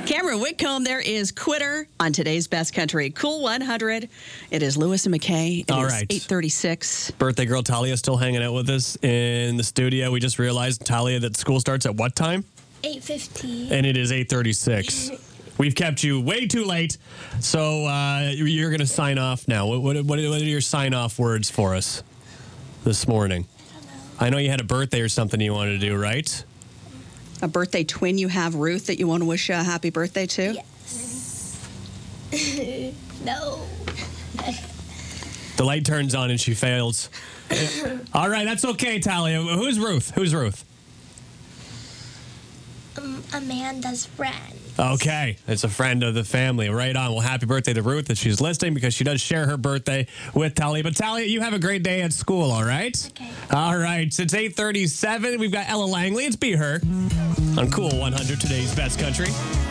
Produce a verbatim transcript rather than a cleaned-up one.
Cameron Whitcomb, there is Quitter on today's Best Country. Cool one hundred. It is Lewis and McKay. It All is right. eight thirty-six. Birthday girl Talia still hanging out with us in the studio. We just realized, Talia, that school starts at what time? eight fifteen. And it is eight thirty-six. We've kept you way too late, so uh, you're going to sign off now. What, what, what are your sign-off words for us this morning? I know you had a birthday or something you wanted to do, right? A birthday twin you have, Ruth, that you want to wish a happy birthday to? Yes. No. The light turns on and she fails. All right, that's okay, Talia. Who's Ruth? Who's Ruth? Um, Amanda's friend. Okay, it's a friend of the family. Right on. Well, happy birthday to Ruth that she's listening because she does share her birthday with Talia. But Talia, you have a great day at school, all right? Okay. All right, it's eight thirty-seven. We've got Ella Langley. It's Be Her on Cool one hundred, today's Best Country.